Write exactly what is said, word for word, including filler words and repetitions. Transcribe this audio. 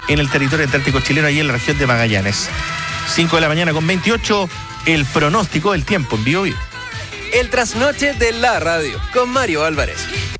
en el territorio antártico chileno, ahí en la región de Magallanes. cinco de la mañana con veintiocho, el pronóstico del tiempo en Bio Bio. El trasnoche de la radio, con Mario Álvarez.